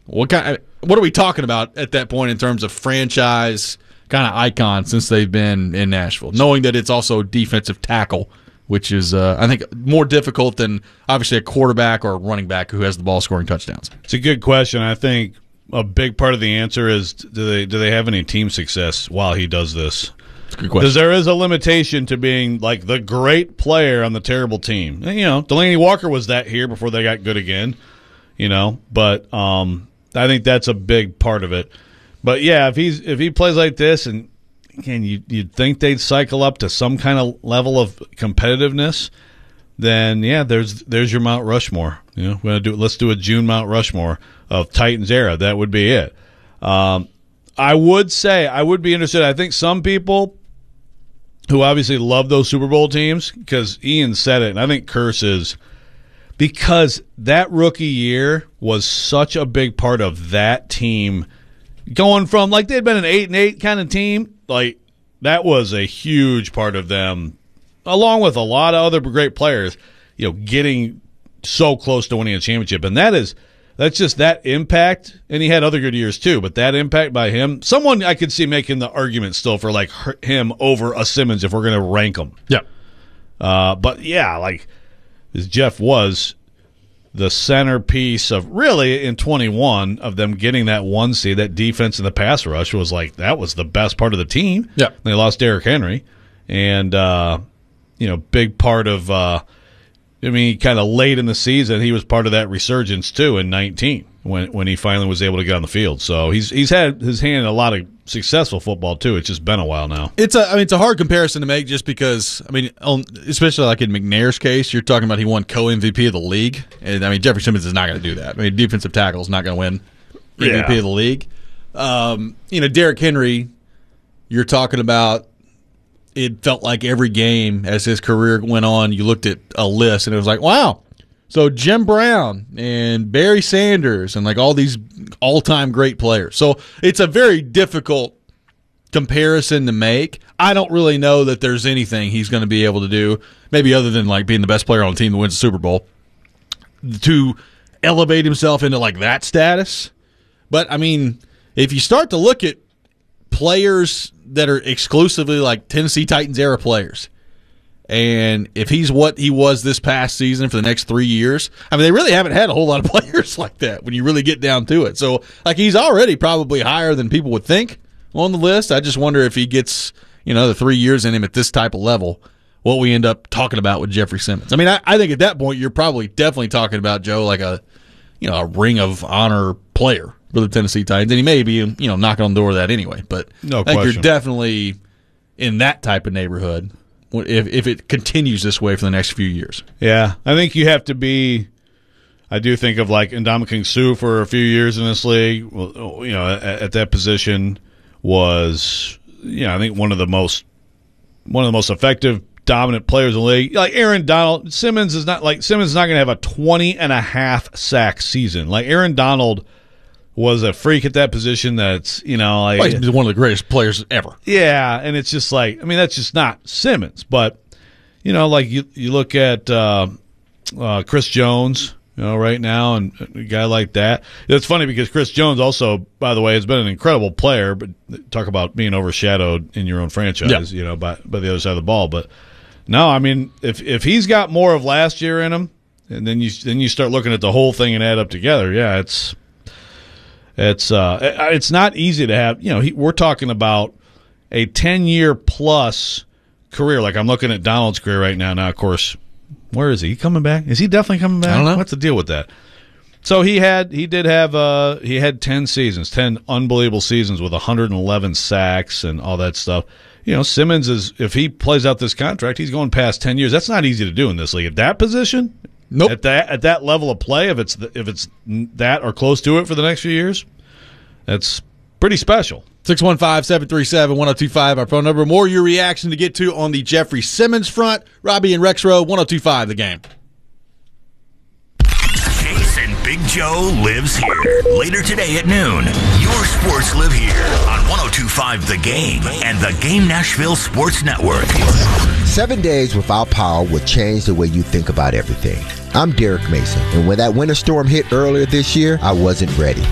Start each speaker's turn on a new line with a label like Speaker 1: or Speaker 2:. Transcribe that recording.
Speaker 1: What are we talking about at that point in terms of franchise kind of icon since they've been in Nashville? Knowing that it's also defensive tackle, which is, I think, more difficult than obviously a quarterback or a running back who has the ball scoring touchdowns.
Speaker 2: It's a good question. I think a big part of the answer is do they have any team success while he does this?
Speaker 1: It's a good question.
Speaker 2: Because there is a limitation to being like the great player on the terrible team. And, Delaney Walker was that here before they got good again, But I think that's a big part of it. But yeah, if he plays like this, and again, you'd think they'd cycle up to some kind of level of competitiveness. Then yeah, there's your Mount Rushmore. Let's do a June Mount Rushmore of Titans era. That would be it. I would say I would be interested. I think some people who obviously love those Super Bowl teams, because Ian said it, and I think Curse is, because that rookie year was such a big part of that team going from, like, they'd been an 8-8 kind of team, like that was a huge part of them, along with a lot of other great players, getting so close to winning a championship. And that's just that impact. And he had other good years too, but that impact by him, someone I could see making the argument still for like him over a Simmons if we're going to rank them.
Speaker 1: Yeah.
Speaker 2: But yeah, like Jeff was the centerpiece of really in 21 of them getting that 1 seed. That defense in the pass rush was like, that was the best part of the team.
Speaker 1: Yeah.
Speaker 2: They lost Derrick Henry, and big part of kind of late in the season, he was part of that resurgence too in 19 when he finally was able to get on the field. So he's had his hand in a lot of successful football too. It's just been a while now.
Speaker 1: It's a hard comparison to make, just because especially like in McNair's case, you're talking about he won co-MVP of the league, and Jeffrey Simmons is not going to do that. Defensive tackle is not going to win MVP of the league. Derrick Henry, you're talking about. It felt like every game as his career went on, you looked at a list and it was like, wow. So Jim Brown and Barry Sanders and like all these all-time great players. So it's a very difficult comparison to make. I don't really know that there's anything he's going to be able to do, maybe other than like being the best player on the team that wins the Super Bowl, to elevate himself into like that status. But if you start to look at players that are exclusively like Tennessee Titans era players, and if he's what he was this past season for the next 3 years, they really haven't had a whole lot of players like that when you really get down to it. So like he's already probably higher than people would think on the list. I just wonder if he gets the 3 years in him at this type of level, what we end up talking about with Jeffrey Simmons. I think at that point you're probably definitely talking about, Joe, like a Ring of Honor player for the Tennessee Titans, and he may be knocking on the door of that anyway. But
Speaker 2: no
Speaker 1: I think
Speaker 2: question.
Speaker 1: You're definitely in that type of neighborhood if it continues this way for the next few years.
Speaker 2: Yeah, I think you have to be. I do think of like Ndamukong Suh for a few years in this league. Well, at that position was I think one of the most effective, dominant players in the league. Like Aaron Donald, Simmons is not going to have a 20.5 sack season. Like Aaron Donald was a freak at that position. That's
Speaker 1: he's one of the greatest players ever.
Speaker 2: Yeah, and it's just like that's just not Simmons. But like you look at Chris Jones, right now, and a guy like that. It's funny because Chris Jones also, by the way, has been an incredible player. But talk about being overshadowed in your own franchise, by the other side of the ball. But no, if he's got more of last year in him, and then you start looking at the whole thing and add up together, yeah, it's not easy to have. We're talking about a 10-year plus career. Like I'm looking at Donald's career right now. Now, of course, where is he coming back? Is he definitely coming back?
Speaker 1: I don't know.
Speaker 2: What's the deal with that? So he had 10 seasons, 10 unbelievable seasons with 111 sacks and all that stuff. Simmons if he plays out this contract, he's going past 10 years. That's not easy to do in this league at that position.
Speaker 1: Nope.
Speaker 2: At that level of play, if it's that or close to it for the next few years, that's pretty special.
Speaker 1: 615-737-1025, our phone number. More your reaction to get to on the Jeffrey Simmons front. Robbie and Rexroad, 1025 The Game.
Speaker 3: Jason Big Joe lives here. Later today at noon, your sports live here on 1025 The Game and the Game Nashville Sports Network.
Speaker 4: 7 days without power will change the way you think about everything. I'm Derek Mason, and when that winter storm hit earlier this year, I wasn't ready.